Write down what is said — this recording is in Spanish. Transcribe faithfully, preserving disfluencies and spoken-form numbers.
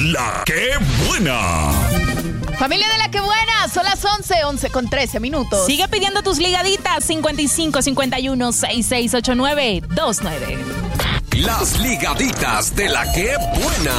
La ¡Qué buena! Familia de La ¡Qué buena! Son las once, once con trece minutos. Sigue pidiendo tus ligaditas. cincuenta y cinco, cincuenta y uno, sesenta y seis ochenta y nueve veintinueve. Las ligaditas de La ¡Qué buena!